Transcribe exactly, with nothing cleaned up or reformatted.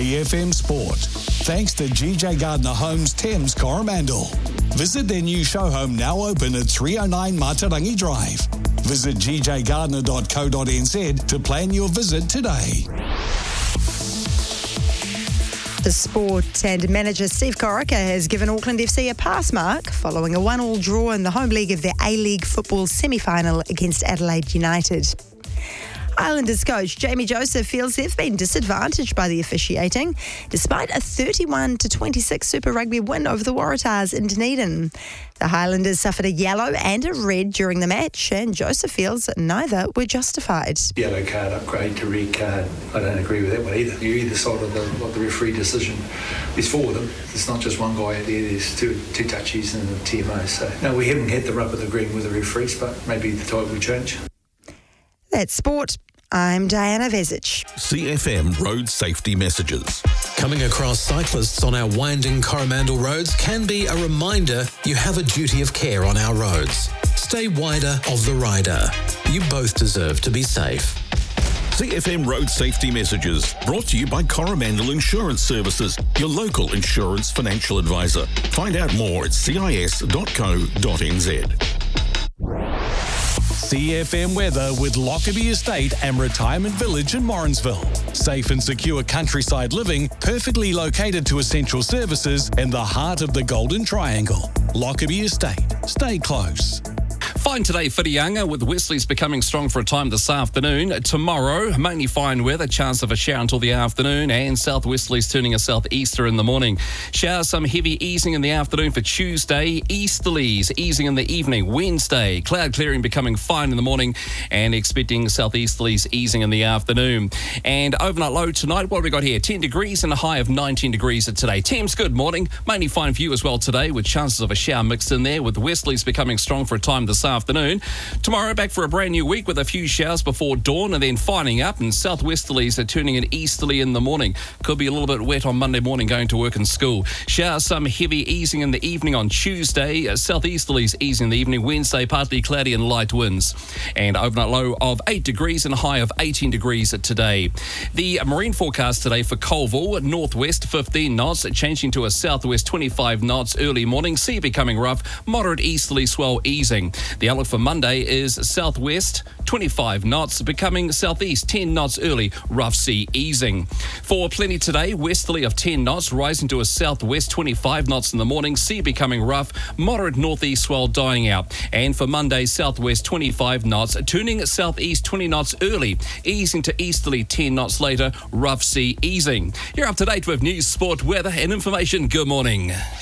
E F M Sport. Thanks to G J Gardner Homes Thames Coromandel. Visit their new show home now open at three oh nine Matarangi Drive. Visit g j gardner dot co dot n z to plan your visit today. The sport and manager Steve Corica has given Auckland F C a pass mark following a one-all draw in the home leg of the A-League football semi-final against Adelaide United. Islanders coach Jamie Joseph feels they've been disadvantaged by the officiating, despite a thirty-one to twenty-six Super Rugby win over the Waratahs in Dunedin. The Highlanders suffered a yellow and a red during the match, and Joseph feels that neither were justified. Yellow card upgrade to red card. I don't agree with that one either. You're either side of the, of the referee decision is for them. It's not just one guy out there. There's two two touchies and the T M O. So no, we haven't had the rub of the green with the referees, but maybe the time will change. That's sport. I'm Diana Vezic. C F M Road Safety Messages. Coming across cyclists on our winding Coromandel roads can be a reminder you have a duty of care on our roads. Stay wider of the rider. You both deserve to be safe. C F M Road Safety Messages, brought to you by Coromandel Insurance Services, your local insurance financial advisor. Find out more at c i s dot co dot n z. C F M weather with Lockerbie Estate and Retirement Village in Morrinsville. Safe and secure countryside living, perfectly located to essential services in the heart of the Golden Triangle. Lockerbie Estate. Stay close. Fine today, Whitianga, with Wesley's becoming strong for a time this afternoon. Tomorrow, mainly fine weather, chance of a shower until the afternoon, and southwesterlies turning a southeaster in the morning. Showers, some heavy easing in the afternoon for Tuesday. Easterlies easing in the evening. Wednesday, cloud clearing becoming fine in the morning, and expecting southeasterlies easing in the afternoon. And overnight low tonight, what have we got here? ten degrees and a high of nineteen degrees today. Thames, good morning. Mainly fine for you as well today, with chances of a shower mixed in there, with westerlies becoming strong for a time this afternoon. afternoon. Tomorrow, back for a brand new week with a few showers before dawn and then fining up, and southwesterlies are turning an easterly in the morning. Could be a little bit wet on Monday morning going to work and school. Showers, some heavy easing in the evening on Tuesday. Uh, southeasterlies easing in the evening. Wednesday, partly cloudy and light winds. And overnight low of eight degrees and a high of eighteen degrees today. The marine forecast today for Colville, northwest fifteen knots, changing to a southwest twenty-five knots early morning. Sea becoming rough, moderate easterly swell easing. The outlook for Monday is southwest twenty-five knots, becoming southeast ten knots early, rough sea easing. For plenty today, westerly of ten knots, rising to a southwest twenty-five knots in the morning, sea becoming rough, moderate northeast swell dying out. And for Monday, southwest twenty-five knots, turning southeast twenty knots early, easing to easterly ten knots later, rough sea easing. You're up to date with news, sport, weather and information. Good morning.